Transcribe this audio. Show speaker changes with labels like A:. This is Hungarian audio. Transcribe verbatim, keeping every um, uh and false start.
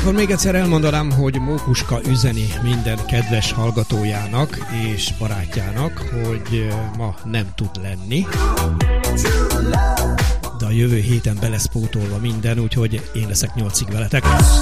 A: akkor még egyszer elmondanám, hogy Mókuska üzeni minden kedves hallgatójának és barátjának, hogy ma nem tud lenni, de a jövő héten be lesz pótolva minden, úgyhogy én leszek nyolcig veletek.